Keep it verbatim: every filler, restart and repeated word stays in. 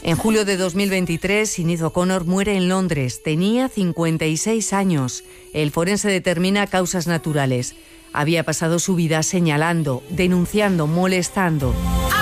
En julio de dos mil veintitrés, Sinead O'Connor muere en Londres. Tenía cincuenta y seis años. El forense determina causas naturales. Había pasado su vida señalando, denunciando, molestando.